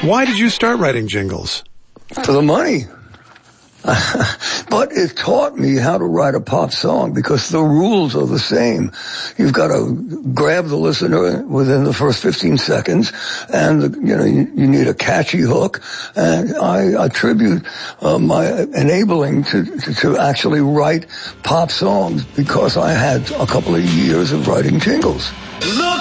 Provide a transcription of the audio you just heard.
Why did you start writing jingles? For the money. But it taught me how to write a pop song because the rules are the same. You've got to grab the listener within the first 15 seconds, and you need a catchy hook. And I attribute my enabling to actually write pop songs because I had a couple of years of writing jingles. Look